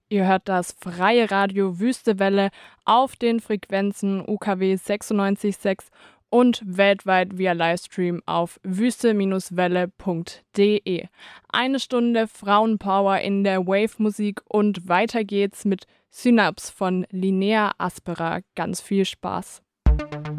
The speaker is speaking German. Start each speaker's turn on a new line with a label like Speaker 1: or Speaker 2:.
Speaker 1: Ihr hört das freie Radio Wüste Welle auf den Frequenzen UKW 96,6 und weltweit via Livestream auf wüste-welle.de. Eine Stunde Frauenpower in der Wave-Musik und weiter geht's mit Synapse von Linnea Aspera. Ganz viel Spaß.